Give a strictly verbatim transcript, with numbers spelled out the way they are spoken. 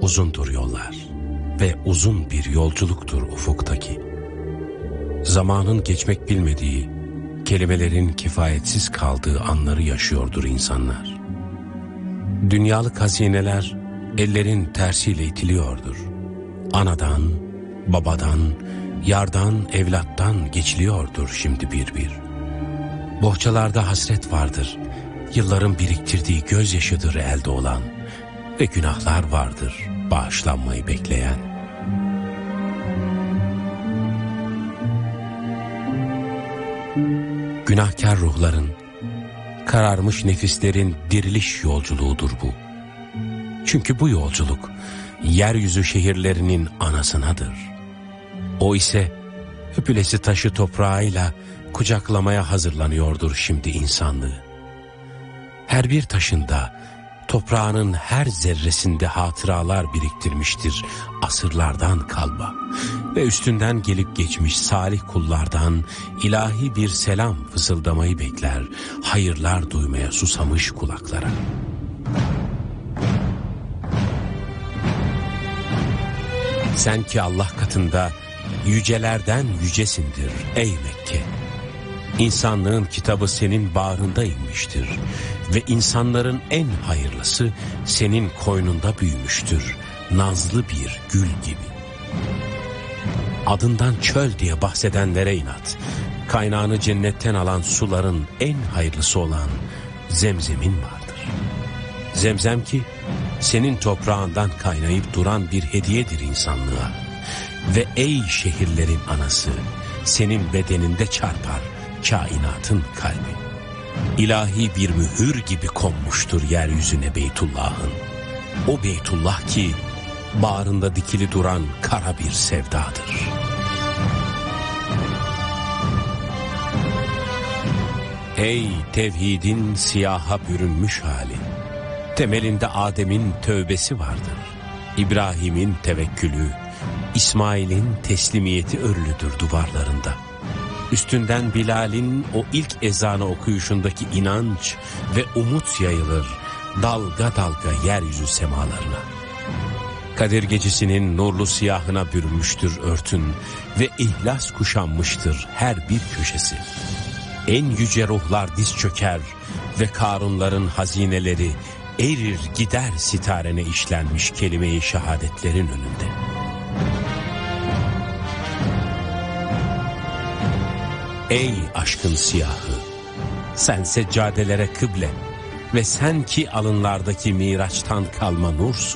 Uzundur yollar ve uzun bir yolculuktur ufuktaki. Zamanın geçmek bilmediği, kelimelerin kifayetsiz kaldığı anları yaşıyordur insanlar. Dünyalık hazineler ellerin tersiyle itiliyordur. Anadan, babadan, yardan, evlattan geçiliyordur şimdi bir bir. Bohçalarda hasret vardır, yılların biriktirdiği gözyaşıdır elde olan ve günahlar vardır bağışlanmayı bekleyen. Günahkar ruhların, kararmış nefislerin diriliş yolculuğudur bu. Çünkü bu yolculuk yeryüzü şehirlerinin anasınadır. O ise öpülesi taşı toprağıyla kucaklamaya hazırlanıyordur şimdi insanlığı. Her bir taşında, toprağının her zerresinde hatıralar biriktirmiştir asırlardan kalma ve üstünden gelip geçmiş salih kullardan ilahi bir selam fısıldamayı bekler, hayırlar duymaya susamış kulaklara. Sen ki Allah katında yücelerden yücesindir ey Mekke. İnsanlığın kitabı senin bağrında inmiştir ve insanların en hayırlısı senin koynunda büyümüştür, nazlı bir gül gibi. Adından çöl diye bahsedenlere inat, kaynağını cennetten alan suların en hayırlısı olan Zemzem'in vardır. Zemzem ki senin toprağından kaynayıp duran bir hediyedir insanlığa ve ey şehirlerin anası, senin bedeninde çarpar kainatın kalbi. İlahi bir mühür gibi konmuştur yeryüzüne Beytullah'ın. O Beytullah ki bağrında dikili duran kara bir sevdadır. Ey tevhidin siyaha bürünmüş hali, temelinde Adem'in tövbesi vardır. İbrahim'in tevekkülü, İsmail'in teslimiyeti örülüdür duvarlarında. Üstünden Bilal'in o ilk ezanı okuyuşundaki inanç ve umut yayılır dalga dalga yeryüzü semalarına. Kadir gecesinin nurlu siyahına bürünmüştür örtün ve ihlas kuşanmıştır her bir köşesi. En yüce ruhlar diz çöker ve Karunların hazineleri erir gider sitarene işlenmiş kelime-i şehadetlerin önünde. Ey aşkın siyahı, sen seccadelere kıble ve sen ki alınlardaki Miraç'tan kalma nursun.